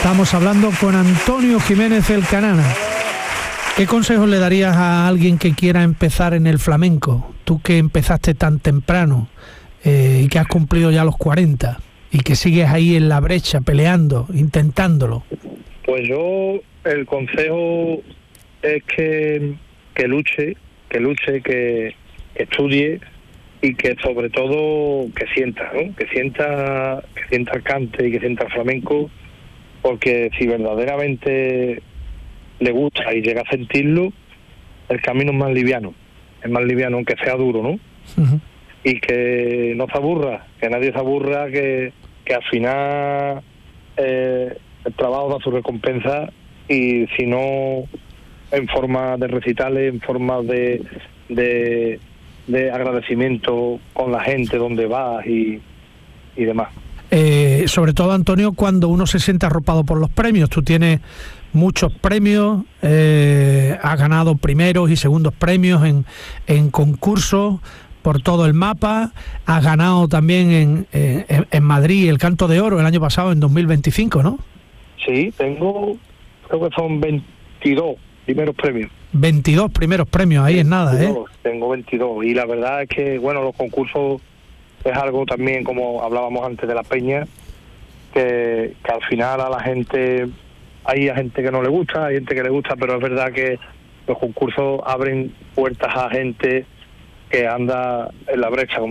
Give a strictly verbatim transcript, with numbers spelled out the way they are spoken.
Estamos hablando con Antonio Jiménez el Canana. ¿Qué consejos le darías a alguien que quiera empezar en el flamenco? Tú que empezaste tan temprano eh, y que has cumplido ya los cuarenta y que sigues ahí en la brecha, peleando, intentándolo. Pues yo, el consejo es que, que luche, que luche, que, que estudie y que sobre todo que sienta, ¿no? Que sienta, que sienta el cante y que sienta el flamenco, porque si verdaderamente le gusta y llega a sentirlo, el camino es más liviano, es más liviano aunque sea duro, ¿no? Uh-huh. Y que no se aburra, que nadie se aburra, que, que al final eh, el trabajo da su recompensa, y si no en forma de recitales, en forma de, de, de agradecimiento con la gente donde vas y, y demás. Eh, sobre todo, Antonio, cuando uno se siente arropado por los premios. Tú tienes muchos premios, eh, has ganado primeros y segundos premios en, en concursos por todo el mapa, has ganado también en, en, en Madrid el Canto de Oro el año pasado, en dos mil veinticinco, ¿no? Sí, tengo, creo que son veintidós primeros premios. veintidós primeros premios, ahí es nada, ¿eh? Tengo veintidós, y la verdad es que, bueno, los concursos es algo también, como hablábamos antes de la peña, que, que al final a la gente, hay gente que no le gusta, hay gente que le gusta, pero es verdad que los concursos abren puertas a gente que anda en la brecha, como